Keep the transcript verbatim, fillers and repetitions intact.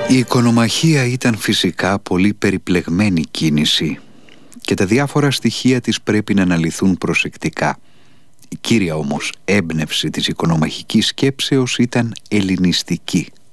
Η οικονομαχία ήταν φυσικά πολύ περιπλεγμένη κίνηση και τα διάφορα στοιχεία της πρέπει να αναλυθούν προσεκτικά. Η κύρια όμως έμπνευση της οικονομαχικής σκέψεως ήταν ελληνιστική.